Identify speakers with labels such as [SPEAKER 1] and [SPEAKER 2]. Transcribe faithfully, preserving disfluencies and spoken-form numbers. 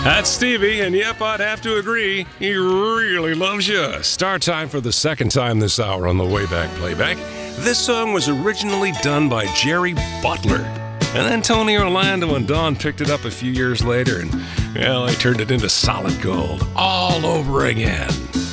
[SPEAKER 1] That's Stevie, and yep, I'd have to agree. He really loves you. Start time for the second time this hour on the Wayback Playback. This song was originally done by Jerry Butler. And then Tony Orlando and Dawn picked it up a few years later, and, well, they turned it into solid gold all over again.